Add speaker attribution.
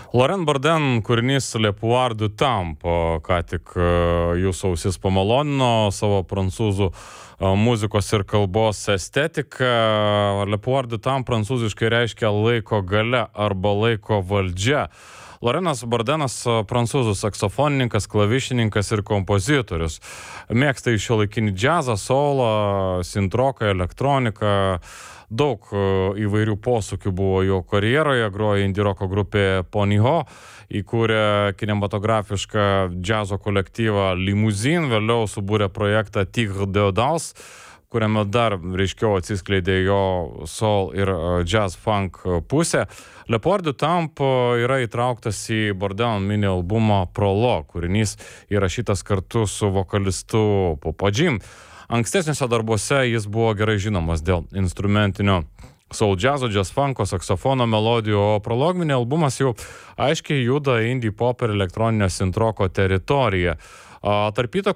Speaker 1: Loren Borden kūrinys Le Pouvoir du Temps, ką tik jūsų ausis pamalonino savo prancūzų muzikos ir kalbos estetika. Le Pouvoir du Temps prancūziškai reiškia laiko galia arba laiko valdžia. Lorenas Bordenas prancūzų saksofonininkas, klavišininkas ir kompozitorius. Mėgsta šiuolaikinį džiazą, soulą, synthroką, elektroniką. Daug įvairių posūkių buvo jo karjeroje, grojo indie roko grupė Ponyho, įkūrė kinematografišką džiazo kolektyvą Limousine, vėliau subūrė projektą Tigre de Audace, kuriame dar ryškiau atsiskleidė jo soul ir jazz funk pusė. Le Pouvoir du Temps yra įtrauktas į Bordeno mini albumo Prologue, kūrinys įrašytas kartu su vokalistu Popo Jim. Ankstesniuose darbuose jis buvo gerai žinomas dėl instrumentinio soul jazzo, jazz funko, saksofono melodijų, o Prologue mini albumas jau aiškiai juda indie pop ir elektroninio synth roko teritoriją. Tarp įtakų